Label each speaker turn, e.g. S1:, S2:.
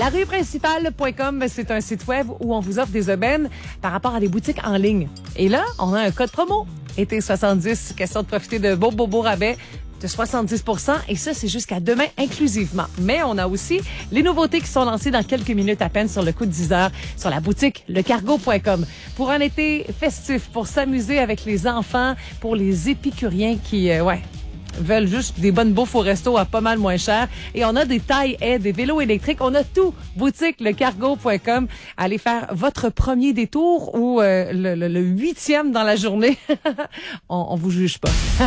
S1: La rue principale.com, c'est un site web où on vous offre des aubaines par rapport à des boutiques en ligne. Et là, on a un code promo. Été 70, question de profiter de beaux rabais de 70 %, et ça, c'est jusqu'à demain inclusivement. Mais on a aussi les nouveautés qui sont lancées dans quelques minutes à peine sur le coup de 10 heures sur la boutique lecargo.com. Pour un été festif, pour s'amuser avec les enfants, pour les épicuriens qui, veulent juste des bonnes bouffes au resto à pas mal moins cher. Et on a des tailles-haies, des vélos électriques. On a tout. Boutique lecargo.com. Allez faire votre premier détour ou le 8e dans la journée. On vous juge pas.